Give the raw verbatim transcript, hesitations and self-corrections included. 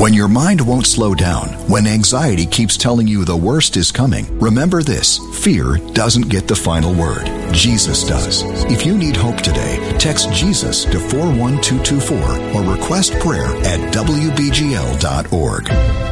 When your mind won't slow down, when anxiety keeps telling you the worst is coming, remember this: fear doesn't get the final word. Jesus does. If you need hope today, text Jesus to four one two two four or request prayer at W B G L dot org.